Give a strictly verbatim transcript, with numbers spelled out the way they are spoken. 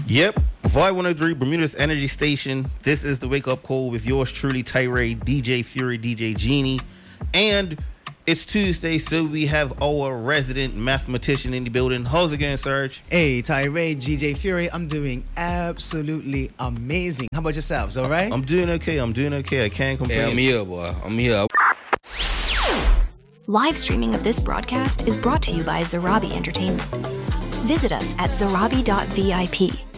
Yep, Vibe one oh three, Bermuda's Energy Station. This is the Wake Up Call with yours truly, Tyree, D J Fury, D J Genie. And it's Tuesday, so we have our resident mathematician in the building. How's it going, Serge? Hey, Tyree, D J Fury. I'm doing absolutely amazing. How about yourselves, all right? I'm doing okay. I'm doing okay. I can't complain. Hey, I'm here, boy. I'm here. Live streaming of this broadcast is brought to you by Zarabi Entertainment. Visit us at zarabi dot V I P